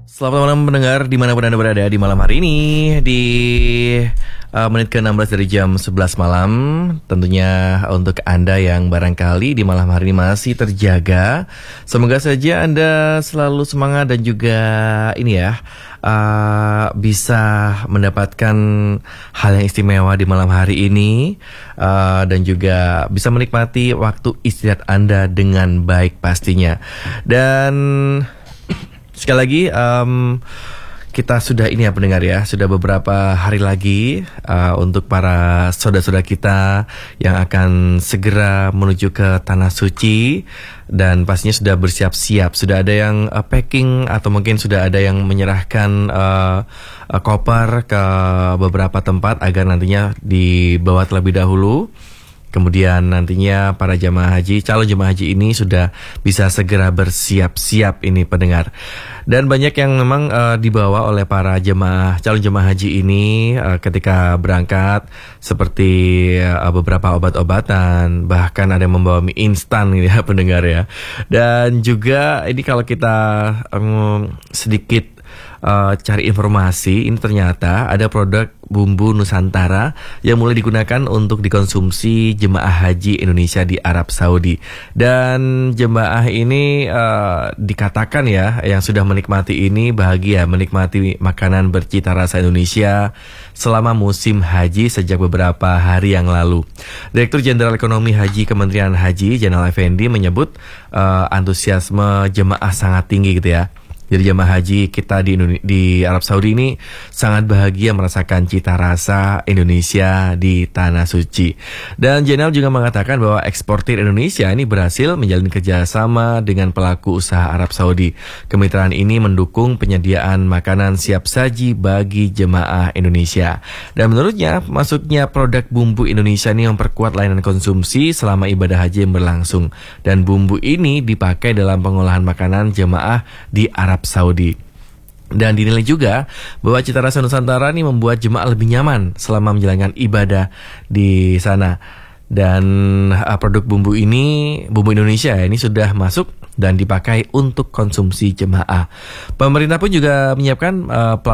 Selamat malam pendengar dimanapun Anda berada di malam hari ini di menit ke-16 dari jam 11 malam. Tentunya untuk Anda yang barangkali di malam hari ini masih terjaga, semoga saja Anda selalu semangat dan juga ini ya bisa mendapatkan hal yang istimewa di malam hari ini, dan juga bisa menikmati waktu istirahat Anda dengan baik pastinya. Dan sekali lagi kita sudah ini ya pendengar ya, sudah beberapa hari lagi untuk para saudara-saudara kita yang akan segera menuju ke Tanah Suci. Dan pastinya sudah bersiap-siap, sudah ada yang packing atau mungkin sudah ada yang menyerahkan koper ke beberapa tempat agar nantinya dibawa terlebih dahulu. Kemudian nantinya para jemaah haji, calon jemaah haji ini sudah bisa segera bersiap-siap ini pendengar. Dan banyak yang memang dibawa oleh para calon jemaah haji ini ketika berangkat, seperti beberapa obat-obatan, bahkan ada yang membawa mie instan ya pendengar ya. Dan juga ini kalau kita sedikit cari informasi, ini ternyata ada produk bumbu Nusantara yang mulai digunakan untuk dikonsumsi jemaah haji Indonesia di Arab Saudi. Dan jemaah ini dikatakan ya, yang sudah menikmati ini bahagia menikmati makanan bercita rasa Indonesia selama musim haji sejak beberapa hari yang lalu. Direktur Jenderal Ekonomi Haji Kementerian Haji Zainal Effendi menyebut antusiasme jemaah sangat tinggi gitu ya. Jadi jemaah haji kita di Arab Saudi ini sangat bahagia merasakan cita rasa Indonesia di Tanah Suci. Dan Zainal juga mengatakan bahwa eksportir Indonesia ini berhasil menjalin kerjasama dengan pelaku usaha Arab Saudi. Kemitraan ini mendukung penyediaan makanan siap saji bagi jemaah Indonesia. Dan menurutnya masuknya produk bumbu Indonesia ini memperkuat layanan konsumsi selama ibadah haji yang berlangsung. Dan bumbu ini dipakai dalam pengolahan makanan jemaah di Arab Saudi. Dan dinilai juga bahwa cita rasa Nusantara ini membuat jemaah lebih nyaman selama menjalankan ibadah di sana. Dan produk bumbu Indonesia ini sudah masuk dan dipakai untuk konsumsi jemaah. Pemerintah pun juga menyiapkan